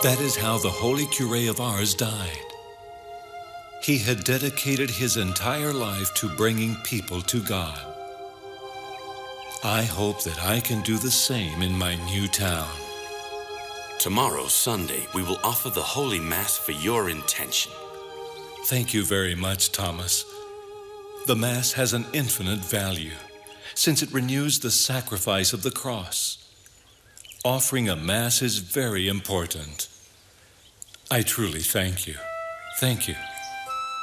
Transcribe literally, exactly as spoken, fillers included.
That is how the holy curé of Ars died. He had dedicated his entire life to bringing people to God. I hope that I can do the same in my new town. Tomorrow, Sunday, we will offer the Holy Mass for your intention. Thank you very much, Thomas. The Mass has an infinite value, since it renews the sacrifice of the cross. Offering a Mass is very important. I truly thank you. Thank you.